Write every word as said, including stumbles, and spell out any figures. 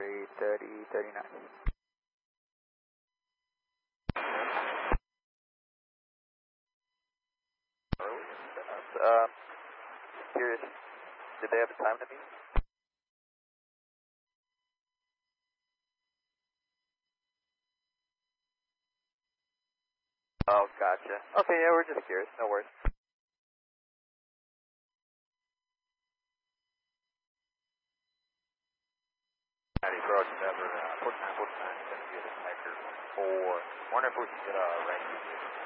three thirty, thirty-nine. Uh, curious, did they have a time to meet? Oh, gotcha. Okay, yeah, we're just curious, no worries. Patty approach number uh, forty-nine forty-nine is going to be a detector for, wonder if we can get a range.